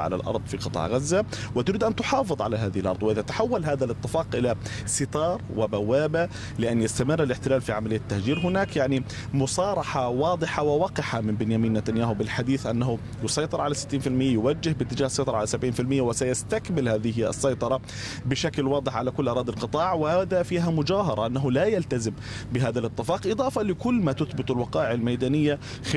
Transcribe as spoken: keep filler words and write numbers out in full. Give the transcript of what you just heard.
على الأرض في قطاع غزة وتريد أن تحافظ على هذه الأرض. وإذا تحول هذا الاتفاق إلى ستار وبوابة لأن يستمر الاحتلال في عملية التهجير، هناك يعني مصارحة واضحة ووقحة من بنيامين نتنياهو بالحديث أنه يسيطر على ستين بالمئة، يوجه باتجاه السيطرة على سبعين بالمئة، وسيستكمل هذه السيطرة بشكل واضح على كل أراضي القطاع. وهذا فيها مجاهرة أنه لا يلتزم بهذا الاتفاق، إضافة لكل ما تثبت الوقائع الميدانية